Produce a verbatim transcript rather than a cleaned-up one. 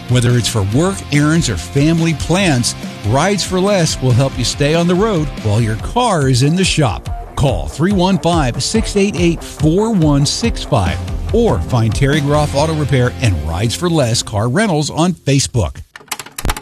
Whether it's for work, errands, or family plans, Rides for Less will help you stay on the road while your car is in the shop. Call three one five, six eight eight, four one six five or find Terry Groff Auto Repair and Rides for Less Car Rentals on Facebook.